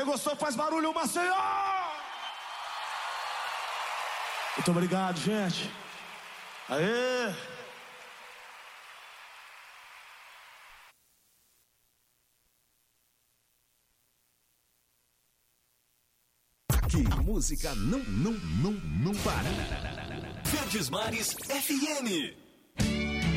gostou faz barulho, Maceió! Muito obrigado, gente. Aê! Aqui, música não para. Verdes Mares FM.